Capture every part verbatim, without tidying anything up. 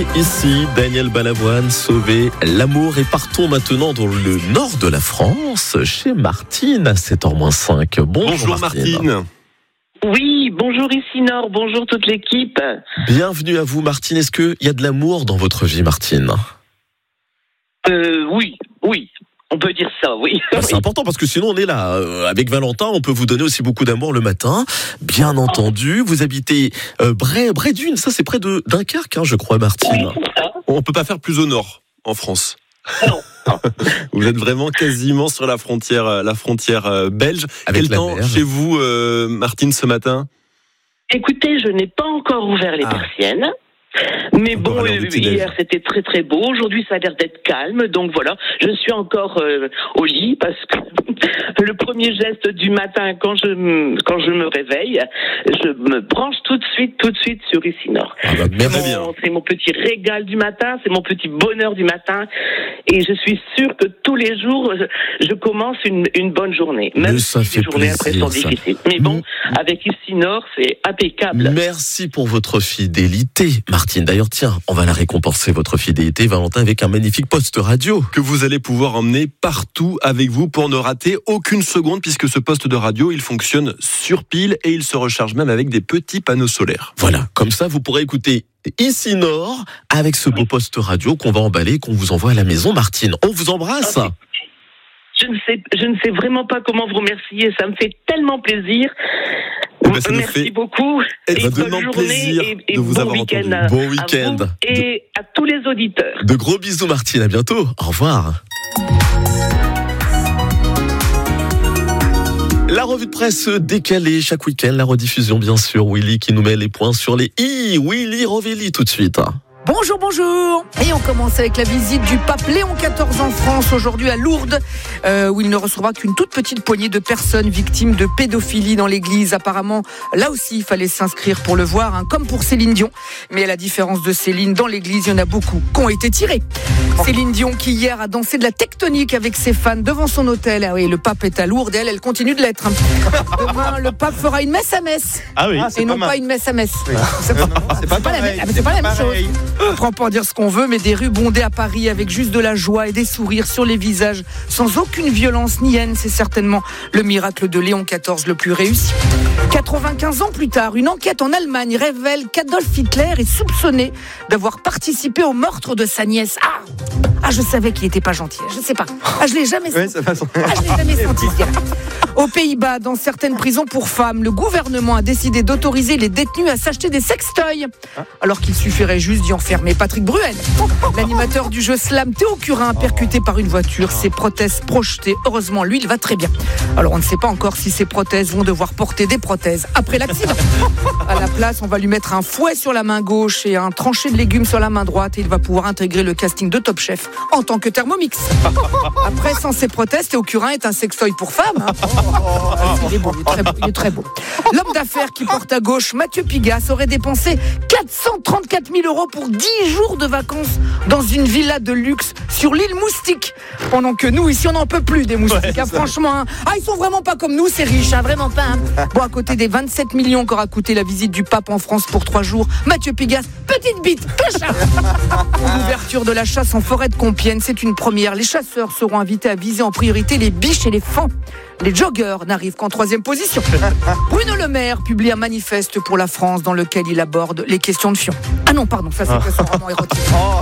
Ici, Daniel Balavoine, sauver l'amour. Et partons maintenant dans le nord de la France, chez Martine, à sept heures moins cinq. Bonjour, Bonjour Martine. Martine. Oui, bonjour ici Nord, bonjour toute l'équipe. Bienvenue à vous Martine. Est-ce qu'il y a de l'amour dans votre vie, Martine ? Euh, oui, oui. On peut dire ça, oui. Bah, c'est important parce que sinon on est là. Euh, avec Valentin, on peut vous donner aussi beaucoup d'amour le matin. Bien entendu, vous habitez euh, Bray, Bray d'une, ça c'est près de Dunkerque, hein, je crois, Martine. Oui, c'est ça. On peut pas faire plus au nord en France. Non. Vous êtes vraiment quasiment sur la frontière, la frontière belge. Avec Quel la temps mer. chez vous, euh, Martine, ce matin ? Écoutez, je n'ai pas encore ouvert les Ah. persiennes. Mais Encore bon, à l'heure du euh, petit-déj. hier c'était très très beau. Aujourd'hui ça a l'air d'être calme. Donc voilà, je suis encore euh, au lit parce que le premier geste du matin quand je me, quand je me réveille, je me branche tout de suite, tout de suite sur Ici Nord. Ah bah, C'est merci Très bien. mon, c'est mon petit régal du matin, c'est mon petit bonheur du matin. Et je suis sûre que tous les jours, je, je commence une, une bonne journée. Même Mais ça si fait les journées après plaisir, sont ça. difficiles. Mais bon, avec Ici Nord, c'est impeccable. Merci pour votre fidélité, Martine. D'ailleurs, tiens, on va la récompenser, votre fidélité, Valentin, avec un magnifique poste radio. Que vous allez pouvoir emmener partout avec vous pour ne rater aucune seconde, puisque ce poste de radio, il fonctionne sur pile et il se recharge même avec des petits panneaux solaires. Voilà, comme ça, vous pourrez écouter Ici Nord avec ce beau poste radio qu'on va emballer et qu'on vous envoie à la maison, Martine. On vous embrasse. Ok. Je ne sais, je ne sais vraiment pas comment vous remercier. Ça me fait tellement plaisir. Eh ben, ça nous Merci fait beaucoup. Et extrêmement bonne journée plaisir et, et de vous bon avoir week-end entendu. à- Bon à week-end. vous et à tous les auditeurs. De gros bisous, Martine. À bientôt. Au revoir. La revue de presse décalée chaque week-end, la rediffusion bien sûr. Willy qui nous met les points sur les i. Willy Rovelli tout de suite. Bonjour, bonjour. Et on commence avec la visite du pape Léon quatorze en France, aujourd'hui à Lourdes, euh, où il ne recevra qu'une toute petite poignée de personnes victimes de pédophilie dans l'église. Apparemment, là aussi, il fallait s'inscrire pour le voir, hein, comme pour Céline Dion. Mais à la différence de Céline, dans l'église, il y en a beaucoup qui ont été tirés. Céline Dion qui hier a dansé de la tectonique avec ses fans devant son hôtel. Ah oui, le pape est à Lourdes et elle, elle continue de l'être. Demain, le pape fera une messe à messe. Ah oui, Et non pas une messe à messe. C'est c'est pas pas la pareil. même- ah, mais c'est pas la même chose. pareil. On prend pour dire ce qu'on veut, mais des rues bondées à Paris avec juste de la joie et des sourires sur les visages, sans aucune violence ni haine, c'est certainement le miracle de Léon quatorze le plus réussi. quatre-vingt-quinze ans plus tard, une enquête en Allemagne révèle qu'Adolf Hitler est soupçonné d'avoir participé au meurtre de sa nièce. Ah, ah je savais qu'il était pas gentil, je sais pas. Ah, je l'ai jamais Ouais, senti. ça va son- Ah, je l'ai jamais senti ce gars. Aux Pays-Bas, dans certaines prisons pour femmes, le gouvernement a décidé d'autoriser les détenus à s'acheter des sextoys, alors qu'il suffirait juste d'y enfermer Patrick Bruel. L'animateur du jeu Slam, Théo Curin, percuté par une voiture, ses prothèses projetées. Heureusement, lui, il va très bien. Alors, on ne sait pas encore si ses prothèses vont devoir porter des prothèses après l'accident. À la place, on va lui mettre un fouet sur la main gauche et un tranché de légumes sur la main droite, et il va pouvoir intégrer le casting de Top Chef en tant que Thermomix. Après, sans ses prothèses, Théo Curin est un sextoy pour femmes. hein. Il est beau, il est très beau, il est très beau. L'homme d'affaires qui porte à gauche, Mathieu Pigasse, aurait dépensé quatre cent trente-quatre mille euros pour dix jours de vacances dans une villa de luxe sur l'île Moustique. Pendant que nous, ici, on n'en peut plus des moustiques. hein, franchement, hein. Ah, ils sont vraiment pas comme nous, c'est riche, hein, vraiment pas. hein. Bon, à côté des vingt-sept millions qu'aura coûté la visite du pape en France pour trois jours, Mathieu Pigasse, petite bite, clochard. L'ouverture de la chasse en forêt de Compiègne, c'est une première. Les chasseurs seront invités à viser en priorité les biches et les fans. Les joggers n'arrivent qu'en troisième position. Bruno Le Maire publie un manifeste pour la France dans lequel il aborde les questions de fion. Ah non, pardon, ça c'est son roman érotique.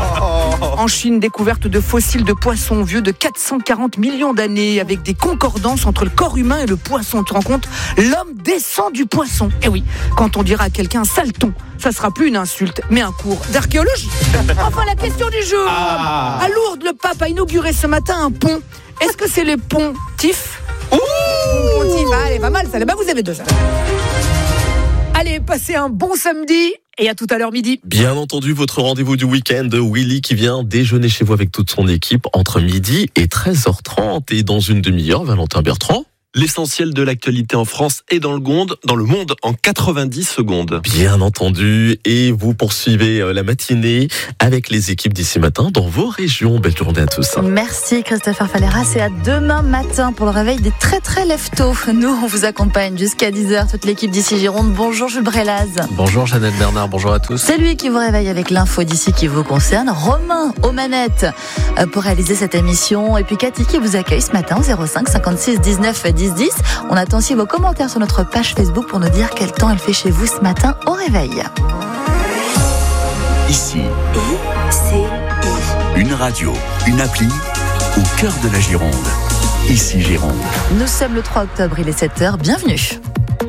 En Chine, découverte de fossiles de poissons vieux de quatre cent quarante millions d'années avec des concordances entre le corps humain et le poisson. Tu te rends compte ? L'homme descend du poisson. Et oui, quand on dira à quelqu'un saleton, ça sera plus une insulte, mais un cours d'archéologie. Enfin, la question du jour. À Lourdes, le pape a inauguré ce matin un pont. Est-ce que c'est les pontifs ? Pontifs, allez, pas mal ça. Bah, vous avez deux heures. Allez, passez un bon samedi et à tout à l'heure midi. Bien entendu, votre rendez-vous du week-end, Willy qui vient déjeuner chez vous avec toute son équipe entre midi et treize heures trente. Et dans une demi-heure, Valentin Bertrand. L'essentiel de l'actualité en France et dans le monde, dans le monde en quatre-vingt-dix secondes. Bien entendu, et vous poursuivez la matinée avec les équipes d'ici matin dans vos régions. Belle journée à tous. Merci Christopher Falleras et à demain matin pour le réveil des très très lève-tôt. Nous, on vous accompagne jusqu'à dix heures, toute l'équipe d'ici Gironde. Bonjour Jules Brelaz. Bonjour Jeannette Bernard, bonjour à tous. C'est lui qui vous réveille avec l'info d'ici qui vous concerne. Romain aux manettes pour réaliser cette émission. Et puis Cathy qui vous accueille ce matin au zéro cinq cinquante-six dix-neuf dix dix. On attend aussi vos commentaires sur notre page Facebook pour nous dire quel temps il fait chez vous ce matin au réveil. Ici, I, C, I. Une radio, une appli au cœur de la Gironde. Ici Gironde. Nous sommes le trois octobre, il est sept heures, bienvenue.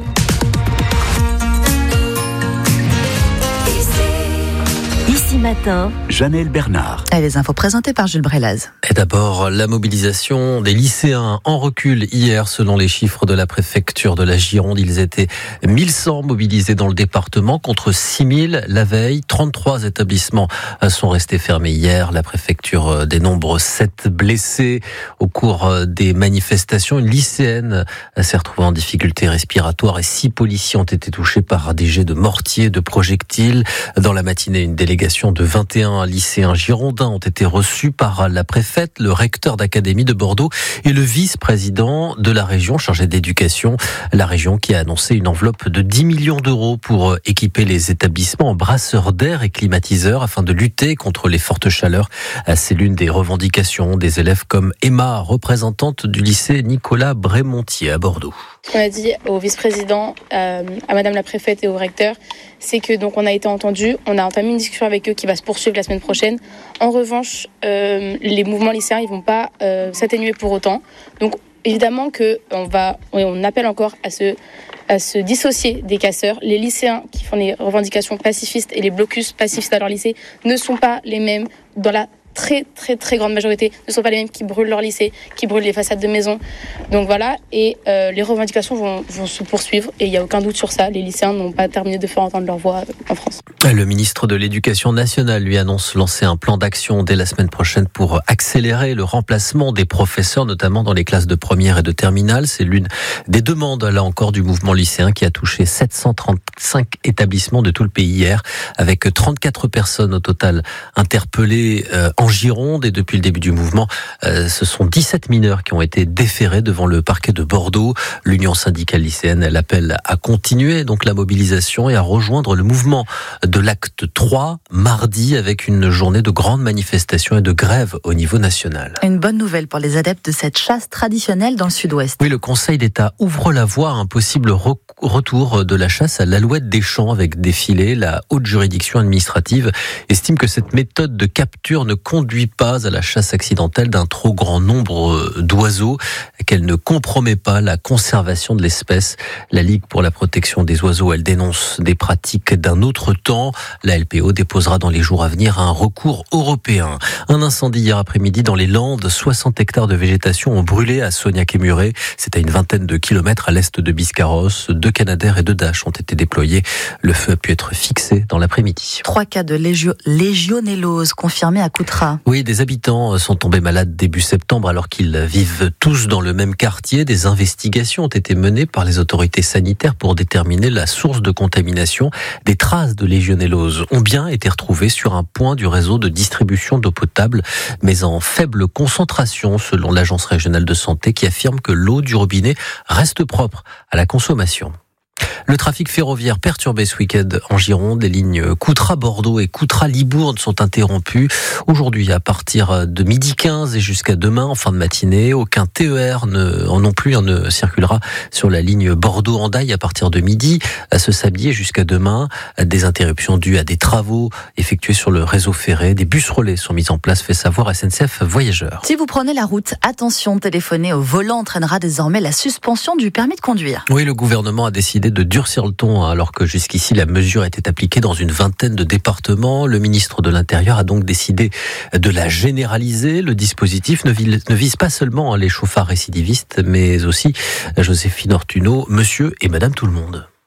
Ici matin, Janelle Bernard. Et les infos présentées par Jules Brelaz. Et d'abord, la mobilisation des lycéens en recul hier, selon les chiffres de la préfecture de la Gironde. Ils étaient mille cent mobilisés dans le département contre six mille la veille. trente-trois établissements sont restés fermés hier. La préfecture dénombre sept blessés au cours des manifestations. Une lycéenne s'est retrouvée en difficulté respiratoire et six policiers ont été touchés par des jets de mortier, de projectiles. Dans la matinée, une délégation de vingt et un lycéens girondins ont été reçus par la préfète, le recteur d'académie de Bordeaux et le vice-président de la région chargé d'éducation. La région qui a annoncé une enveloppe de dix millions d'euros pour équiper les établissements en brasseurs d'air et climatiseurs afin de lutter contre les fortes chaleurs. C'est l'une des revendications des élèves comme Emma, représentante du lycée Nicolas Brémontier à Bordeaux. Ce qu'on a dit au vice-président, euh, à madame la préfète et au recteur, c'est que donc on a été entendu, on a entamé une discussion avec eux qui va se poursuivre la semaine prochaine. En revanche, euh, les mouvements lycéens, ils vont pas euh, s'atténuer pour autant. Donc évidemment que on va, on appelle encore à se, à se dissocier des casseurs. Les lycéens qui font des revendications pacifistes et les blocus pacifistes à leur lycée ne sont pas les mêmes dans la très très très grande majorité, ne sont pas les mêmes qui brûlent leur lycée, qui brûlent les façades de maisons. Donc voilà, et euh, les revendications vont, vont se poursuivre et il n'y a aucun doute sur ça, les lycéens n'ont pas terminé de faire entendre leur voix en France. Le ministre de l'Éducation nationale lui annonce lancer un plan d'action dès la semaine prochaine pour accélérer le remplacement des professeurs, notamment dans les classes de première et de terminale. C'est l'une des demandes, là encore, du mouvement lycéen qui a touché sept cent trente-cinq établissements de tout le pays hier, avec trente-quatre personnes au total interpellées euh, en Gironde. Et depuis le début du mouvement, euh, ce sont dix-sept mineurs qui ont été déférés devant le parquet de Bordeaux. L'Union syndicale lycéenne, elle appelle à continuer donc la mobilisation et à rejoindre le mouvement de l'acte trois mardi avec une journée de grandes manifestations et de grève au niveau national. Une bonne nouvelle pour les adeptes de cette chasse traditionnelle dans le sud-ouest. Oui, le Conseil d'État ouvre la voie à un possible re- retour de la chasse à l'alouette des champs avec des filets. La haute juridiction administrative estime que cette méthode de capture ne conduit pas à la chasse accidentelle d'un trop grand nombre d'oiseaux, qu'elle ne compromet pas la conservation de l'espèce. La Ligue pour la protection des oiseaux, elle dénonce des pratiques d'un autre temps. La L P O déposera dans les jours à venir un recours européen. Un incendie hier après-midi dans les Landes. soixante hectares de végétation ont brûlé à Soignac-et-Muret. C'est à une vingtaine de kilomètres à l'est de Biscarrosse. Deux Canadair et deux Dash ont été déployés. Le feu a pu être fixé dans l'après-midi. Trois cas de légio- légionellose confirmés à Coutras. Oui, des habitants sont tombés malades début septembre alors qu'ils vivent tous dans le même quartier. Des investigations ont été menées par les autorités sanitaires pour déterminer la source de contamination. Des traces de légionellose ont bien été retrouvées sur un point du réseau de distribution d'eau potable, mais en faible concentration selon l'Agence régionale de santé qui affirme que l'eau du robinet reste propre à la consommation. Le trafic ferroviaire perturbé ce week-end en Gironde. Les lignes Coutras-Bordeaux et Coutras-Libourne sont interrompues aujourd'hui à partir de midi quinze et jusqu'à demain en fin de matinée. Aucun T E R ne, non plus hein, ne circulera sur la ligne Bordeaux-Hendaye à partir de midi ce samedi et jusqu'à demain. Des interruptions dues à des travaux effectués sur le réseau ferré. Des bus relais sont mis en place, fait savoir S N C F Voyageurs. Si vous prenez la route, attention, téléphoner au volant entraînera désormais la suspension du permis de conduire. Oui, le gouvernement a décidé de durcir le ton alors que jusqu'ici la mesure était appliquée dans une vingtaine de départements. Le ministre de l'Intérieur a donc décidé de la généraliser. Le dispositif ne vise, ne vise pas seulement les chauffards récidivistes, mais aussi, Joséphine Ortuno, monsieur et madame tout le monde.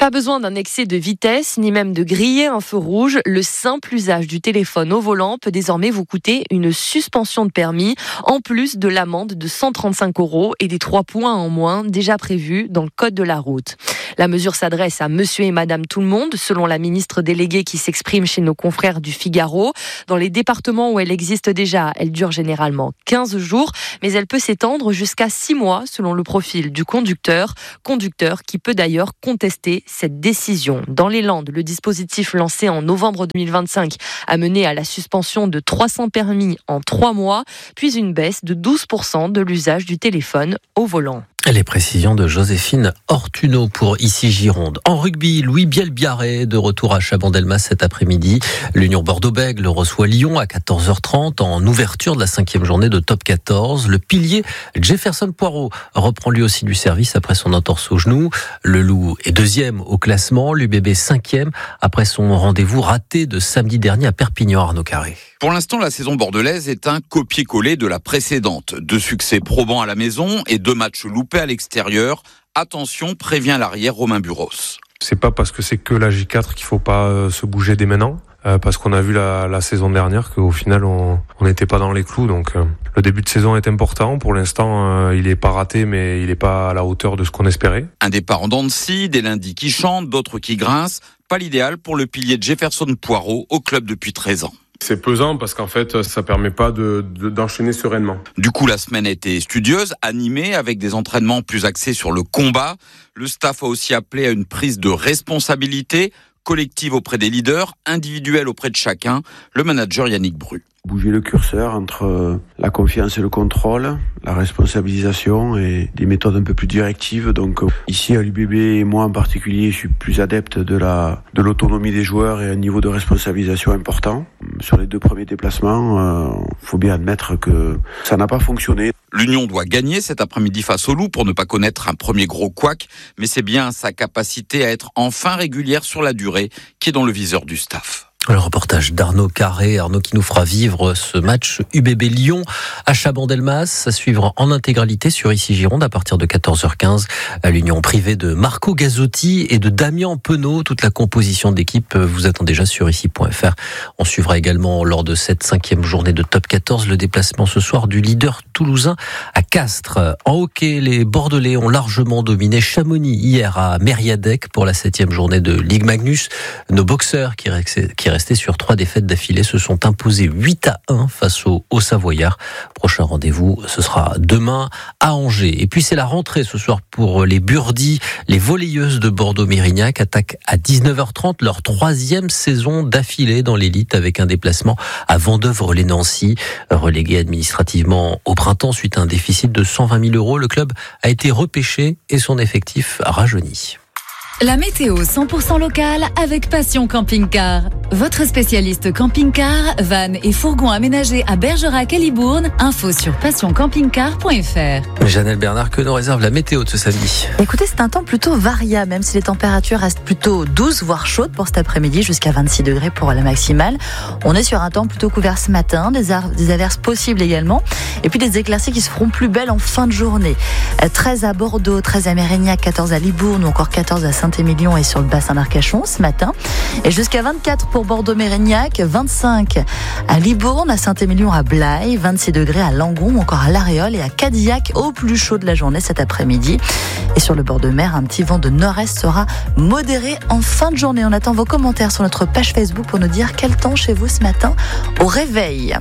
Pas besoin d'un excès de vitesse, ni même de griller un feu rouge. Le simple usage du téléphone au volant peut désormais vous coûter une suspension de permis, en plus de l'amende de cent trente-cinq euros et des trois points en moins déjà prévus dans le code de la route. La mesure s'adresse à monsieur et madame tout le monde, selon la ministre déléguée qui s'exprime chez nos confrères du Figaro. Dans les départements où elle existe déjà, elle dure généralement quinze jours, mais elle peut s'étendre jusqu'à six mois selon le profil du conducteur. Conducteur qui peut d'ailleurs contester cette décision. Dans les Landes, le dispositif lancé en novembre deux mille vingt-cinq a mené à la suspension de trois cents permis en trois mois, puis une baisse de douze pour cent de l'usage du téléphone au volant. Les précisions de Joséphine Ortuno pour Ici Gironde. En rugby, Louis Bielbiarré de retour à Chabandelmas cet après-midi. L'Union Bordeaux-Bègles reçoit Lyon à quatorze heures trente en ouverture de la cinquième journée de top quatorze. Le pilier Jefferson Poirot reprend lui aussi du service après son entorse au genou. Le Loup est deuxième au classement, l'U B B cinquième après son rendez-vous raté de samedi dernier à Perpignan. Arnaud Carré. Pour l'instant, la saison bordelaise est un copier-coller de la précédente. Deux succès probants à la maison et deux matchs loupés à l'extérieur. Attention, prévient l'arrière Romain Buros. C'est pas parce que c'est que la J quatre qu'il faut pas euh, se bouger dès maintenant. Euh, parce qu'on a vu la, la saison dernière qu'au final on n'était pas dans les clous. Donc euh, le début de saison est important. Pour l'instant, euh, il est pas raté, mais il est pas à la hauteur de ce qu'on espérait. Un départ en dents de scie, des lundis qui chantent, d'autres qui grincent. Pas l'idéal pour le pilier de Jefferson Poirot au club depuis treize ans. C'est pesant parce qu'en fait, ça permet pas de, de, d'enchaîner sereinement. Du coup, la semaine a été studieuse, animée, avec des entraînements plus axés sur le combat. Le staff a aussi appelé à une prise de responsabilité collective auprès des leaders, individuelle auprès de chacun. Le manager Yannick Bru. Bouger le curseur entre la confiance et le contrôle, la responsabilisation et des méthodes un peu plus directives. Donc ici à l'U B B et moi en particulier, je suis plus adepte de la de l'autonomie des joueurs et un niveau de responsabilisation important. Sur les deux premiers déplacements, euh, faut bien admettre que ça n'a pas fonctionné. L'Union doit gagner cet après-midi face au Loup pour ne pas connaître un premier gros couac, mais c'est bien sa capacité à être enfin régulière sur la durée qui est dans le viseur du staff. Le reportage d'Arnaud Carré, Arnaud qui nous fera vivre ce match U B B Lyon à Chabandelmas, à suivre en intégralité sur Ici Gironde à partir de quatorze heures quinze. À l'union privée de Marco Gazzotti et de Damien Penaud. Toute la composition d'équipe vous attend déjà sur ici point f r. On suivra également lors de cette cinquième journée de top quatorze le déplacement ce soir du leader toulousain à Castres. En hockey, les Bordelais ont largement dominé Chamonix hier à Mériadec pour la septième journée de Ligue Magnus. Nos boxeurs qui restés sur trois défaites d'affilée se sont imposés huit à un face aux Hauts-Savoyards. Prochain rendez-vous, ce sera demain à Angers. Et puis c'est la rentrée ce soir pour les Burdis. Les volleyeuses de Bordeaux-Mérignac attaquent à dix-neuf heures trente leur troisième saison d'affilée dans l'élite avec un déplacement à Vendeuvre-les-Nancy. Relégué administrativement au printemps suite à un déficit de cent vingt mille euros, le club a été repêché et son effectif rajeuni. La météo cent pour cent locale avec Passion Camping Car. Votre spécialiste camping-car, van et fourgon aménagés à Bergerac et Libourne. Info sur passion camping car point f r. Janelle Bernard, que nous réserve la météo de ce samedi? Écoutez, c'est un temps plutôt variable, même si les températures restent plutôt douces, voire chaudes pour cet après-midi, jusqu'à vingt-six degrés pour la maximale. On est sur un temps plutôt couvert ce matin, des, ar- des averses possibles également, et puis des éclaircies qui se feront plus belles en fin de journée. treize à Bordeaux, treize à Mérignac, quatorze à Libourne ou encore quatorze à Saint-Émilion et sur le bassin d'Arcachon ce matin. Et jusqu'à vingt-quatre pour Bordeaux-Mérignac, vingt-cinq à Libourne, à Saint-Émilion, à Blaye, vingt-six degrés à Langon, encore à l'Aréole et à Cadillac au plus chaud de la journée cet après-midi. Et sur le bord de mer, un petit vent de nord-est sera modéré en fin de journée. On attend vos commentaires sur notre page Facebook pour nous dire quel temps chez vous ce matin au réveil.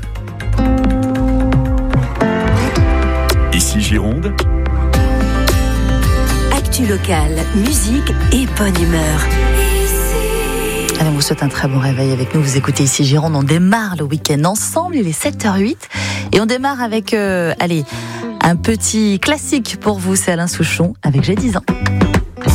Ici Gironde. Actu locale, musique et bonne humeur. Allez, on vous souhaite un très bon réveil avec nous. Vous écoutez Ici Gironde. On démarre le week-end ensemble. Il est sept heures huit. Et on démarre avec, euh, allez, un petit classique pour vous. C'est Alain Souchon avec J'ai dix ans.